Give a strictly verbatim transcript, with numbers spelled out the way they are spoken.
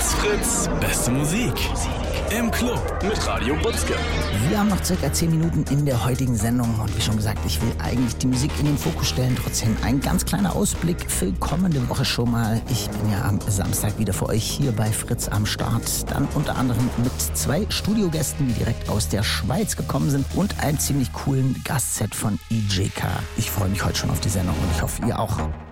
Ist Fritz, beste Musik. Im Club mit Radio Butzke. Wir haben noch circa zehn Minuten in der heutigen Sendung und wie schon gesagt, ich will eigentlich die Musik in den Fokus stellen. Trotzdem ein ganz kleiner Ausblick für kommende Woche schon mal. Ich bin ja am Samstag wieder für euch hier bei Fritz am Start. Dann unter anderem mit zwei Studiogästen, die direkt aus der Schweiz gekommen sind und einem ziemlich coolen Gastset von E J K. Ich freue mich heute schon auf die Sendung und ich hoffe, ihr auch.